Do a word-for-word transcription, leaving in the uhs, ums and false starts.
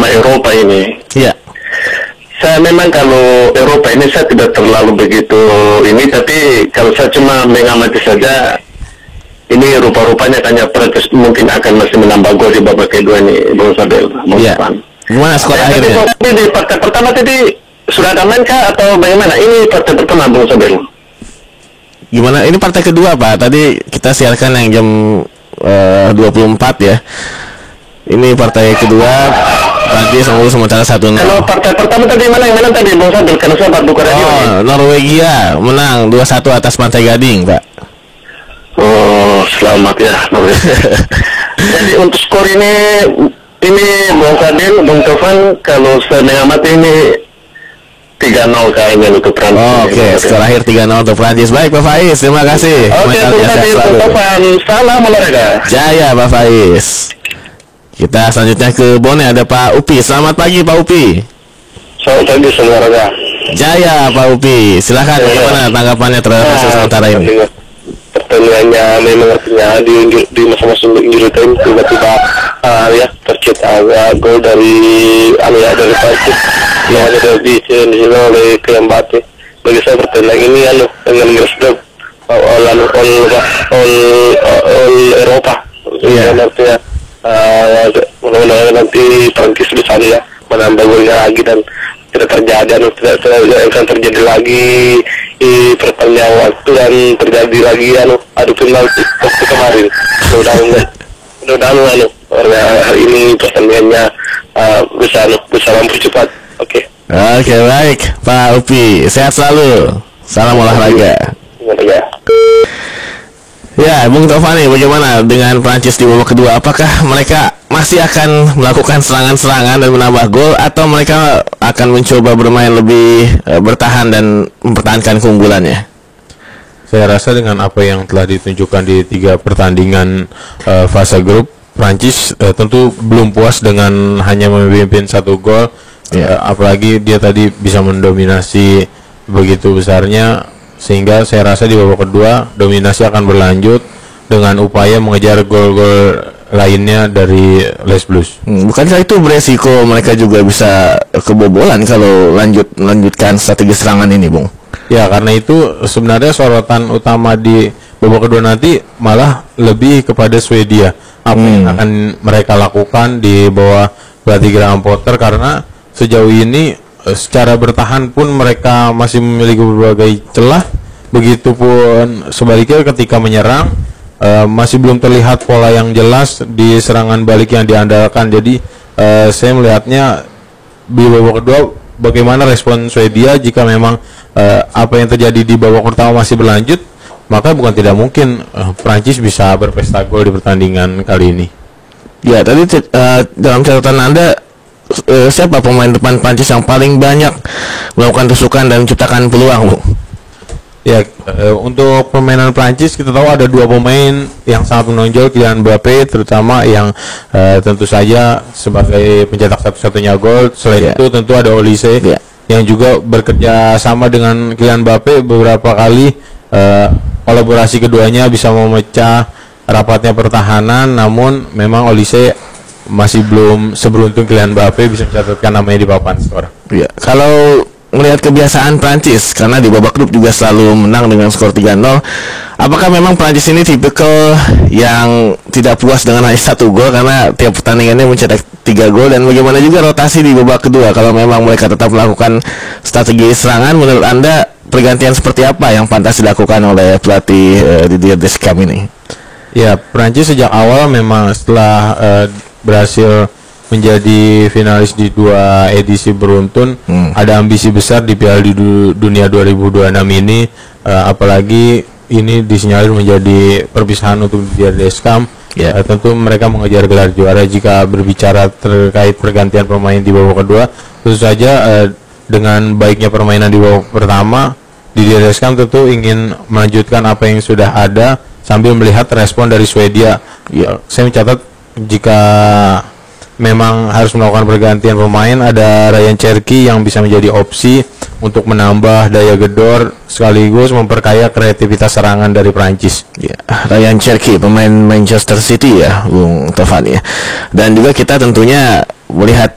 Eropa ini. Iya. Saya memang kalau Eropa ini saya tidak terlalu begitu ini, tapi kalau saya cuma mengamati saja, ini rupa-rupanya kayaknya Prancis mungkin akan masih menambah gol di babak kedua ini, Bung Sabel. Iya. Gimana skor ya, akhirnya? Tapi di partai pertama tadi sudah ada main kah atau bagaimana? Ini partai pertama, Bung Sabel. Gimana? Ini partai kedua, Pak. Tadi kita siarkan yang jam uh, dua puluh empat ya. Ini partai kedua, Prancis unggul sementara satu nol. Kalau partai pertama tadi mana yang menang tadi, Bung Sabel? Karena saya baru buka radio. Oh, Norwegia menang dua satu atas Pantai Gading, Pak. Oh, selamat ya, Norwegia. Jadi untuk skor ini, ini Bung Sabel, Bung Tovan, kalau saya mengamati ini tiga nol kayaknya untuk Prancis. Oh, oke, okay. Skor akhir tiga nol untuk Prancis. Baik, Pak Faiz, terima kasih. Oke, okay, Bung Sabel, Bung Tovan, salam olahraga. Jaya, Pak Faiz. Kita selanjutnya ke Bone, ada Pak Upi. Selamat pagi, Pak Upi. Selamat pagi, saudara. Jaya, Pak Upi. Silakan, bagaimana tanggapannya terhadap hasil sementara ini? Pertanyaannya memang artinya di, di masa-masa injury time tiba-tiba uh, ya tercipta uh, gol dari anu ya dari Prancis yang ada di sini oleh Kylian Mbappe. Bagi saya pertandingan ini anu dengan meresep all all all all Eropa. Iya. Artinya uh, mudah-mudahan nanti Prancis bisa ya menambah golnya lagi dan tidak terjadi anu tidak, tidak akan terjadi lagi di perpanjang waktu dan terjadi lagi anu adu penalti waktu kemarin. Mudah-mudahan mudah-mudahan anu hari ini pertandingannya uh, bisa anu bisa mempercepat. Oke. Okay. Oke, okay, baik Pak Upi, sehat selalu. Salam olahraga. Olahraga. Ya, Bung Tovani, bagaimana dengan Prancis di babak kedua? Apakah mereka masih akan melakukan serangan-serangan dan menambah gol, atau mereka akan mencoba bermain lebih e, bertahan dan mempertahankan keunggulannya? Saya rasa dengan apa yang telah ditunjukkan di tiga pertandingan e, fase grup, Prancis e, tentu belum puas dengan hanya memimpin satu gol. Ya. E, apalagi dia tadi bisa mendominasi begitu besarnya, sehingga saya rasa di babak kedua dominasi akan berlanjut dengan upaya mengejar gol-gol lainnya dari Les Blues. Hmm, bukankah itu beresiko mereka juga bisa kebobolan kalau lanjut melanjutkan strategi serangan ini, Bung? Ya, karena itu sebenarnya sorotan utama di babak kedua nanti malah lebih kepada Swedia. Apa hmm. yang akan mereka lakukan di bawah pelatih Graham Potter, karena sejauh ini secara bertahan pun mereka masih memiliki berbagai celah. Begitupun sebaliknya ketika menyerang uh, masih belum terlihat pola yang jelas di serangan balik yang diandalkan. Jadi uh, saya melihatnya di babak kedua bagaimana respon Swedia. Jika memang uh, apa yang terjadi di babak pertama masih berlanjut, maka bukan tidak mungkin uh, Prancis bisa berpesta gol di pertandingan kali ini. Ya, tadi uh, dalam catatan Anda, Uh, siapa pemain depan Prancis yang paling banyak melakukan tusukan dan menciptakan peluang, Bu? Ya, uh, untuk permainan Prancis kita tahu ada dua pemain yang sangat menonjol, Kylian Mbappe terutama yang uh, tentu saja sebagai pencetak satu-satunya gol. Selain yeah. itu tentu ada Olise yeah. yang juga bekerja sama dengan Kylian Mbappe beberapa kali. Uh, kolaborasi keduanya bisa memecah rapatnya pertahanan, namun memang Olise masih belum seberuntung Kylian Mbappe bisa mencatatkan namanya di papan skor. Ya, kalau melihat kebiasaan Prancis, karena di babak grup juga selalu menang dengan skor tiga nol, apakah memang Prancis ini tipikal yang tidak puas dengan hanya satu gol, karena tiap pertandingannya mencetak tiga gol, dan bagaimana juga rotasi di babak kedua? Kalau memang mereka tetap melakukan strategi serangan, menurut Anda pergantian seperti apa yang pantas dilakukan oleh pelatih uh, Didier Deschamps ini? Ya, Prancis sejak awal memang setelah uh, berhasil menjadi finalis di dua edisi beruntun, hmm. ada ambisi besar di Piala di du- Dunia dua ribu dua puluh enam ini, uh, apalagi ini disinyalir menjadi perpisahan untuk Didier Deschamps. Yeah. Uh, tentu mereka mengejar gelar juara. Jika berbicara terkait pergantian pemain di babak kedua, tentu saja uh, dengan baiknya permainan di babak pertama, Didier Deschamps tentu ingin melanjutkan apa yang sudah ada sambil melihat respon dari Swedia. Ya, saya mencatat jika memang harus melakukan pergantian pemain, ada Ryan Cherki yang bisa menjadi opsi untuk menambah daya gedor sekaligus memperkaya kreativitas serangan dari Prancis. Ya, Ryan Cherki, pemain Manchester City ya, Bung Tovan ya. Dan juga kita tentunya melihat